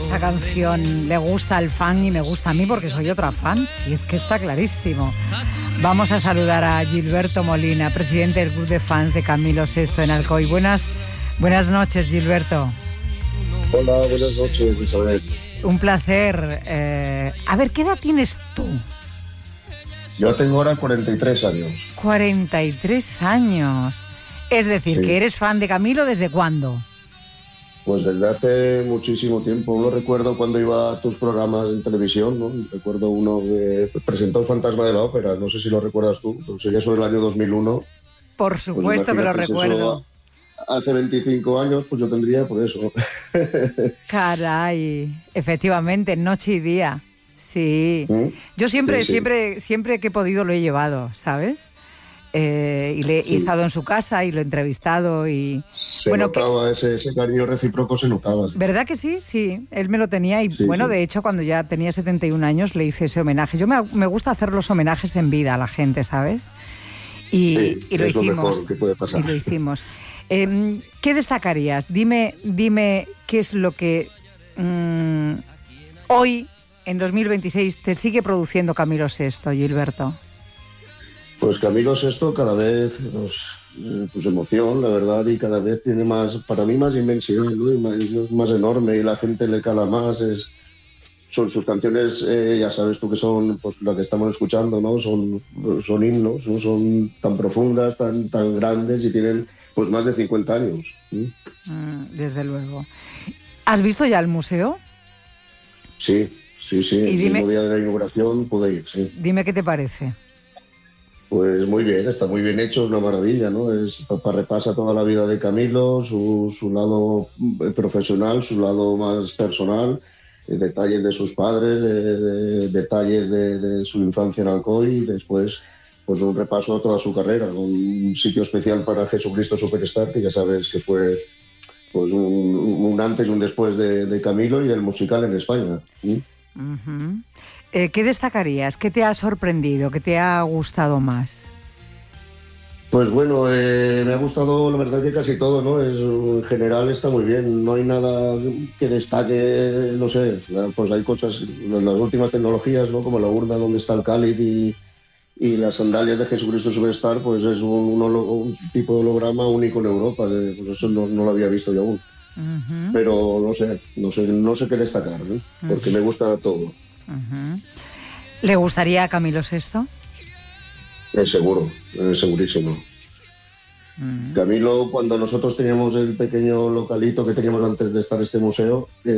esta canción le gusta al fan y me gusta a mí porque soy otra fan, si es que está clarísimo. Vamos a saludar a Gilberto Molina, presidente del club de fans de Camilo VI en Alcoy. Buenas noches, Gilberto. Hola, buenas noches, Isabel. Un placer. A ver, ¿qué edad tienes tú? Yo tengo ahora 43 años. 43 años. Es decir, sí. que eres fan de Camilo, ¿desde cuándo? Pues desde hace muchísimo tiempo. No recuerdo cuando iba a tus programas en televisión, ¿no? Recuerdo uno que presentó Fantasma de la Ópera, no sé si lo recuerdas tú, pero sería sobre el año 2001. Por supuesto que lo recuerdo. Hace 25 años, pues yo tendría por eso. Caray, efectivamente, noche y día. Sí. Yo siempre que he podido lo he llevado, ¿sabes? Y he estado en su casa y lo he entrevistado y... Se notaba ese cariño recíproco, se notaba. ¿Verdad que sí? Sí, él me lo tenía y sí. De hecho, cuando ya tenía 71 años le hice ese homenaje. Yo me gusta hacer los homenajes en vida a la gente, ¿sabes? Y lo hicimos. Lo mejor que puede pasar. Y lo hicimos. ¿Qué destacarías? Dime qué es lo que hoy, en 2026, te sigue produciendo Camilo VI, Gilberto. Pues Camilo VI cada vez pues emoción, la verdad, y cada vez tiene más, para mí, más inmensidad, ¿no? Es más enorme y la gente le cala más. Son sus canciones, ya sabes tú que son, pues las que estamos escuchando, ¿no? Son himnos, ¿no? Son tan profundas, tan grandes y tienen pues más de 50 años. Desde luego. ¿Has visto ya el museo? Sí. El mismo día de la inauguración pude ir, sí. Dime qué te parece. Pues muy bien, está muy bien hecho, es una maravilla, ¿no? Repasa toda la vida de Camilo, su lado profesional, su lado más personal, detalles de sus padres, detalles de su infancia en Alcoy y después pues un repaso a toda su carrera, con un sitio especial para Jesucristo Superstar, que ya sabes que fue pues un antes y un después de Camilo y del musical en España. Uh-huh. ¿Qué destacarías? ¿Qué te ha sorprendido? ¿Qué te ha gustado más? Pues bueno, me ha gustado la verdad que casi todo, ¿no? En general está muy bien, no hay nada que destaque, no sé, pues hay cosas, las últimas tecnologías, ¿no? Como la urna donde está el cáliz y las sandalias de Jesucristo Superstar, pues es un tipo de holograma único en Europa, pues eso no lo había visto yo aún. Uh-huh. Pero no sé qué destacar, ¿no? Porque me gusta todo. Uh-huh. ¿Le gustaría a Camilo VI? Seguro, segurísimo. Camilo, cuando nosotros teníamos el pequeño localito que teníamos antes de estar en este museo,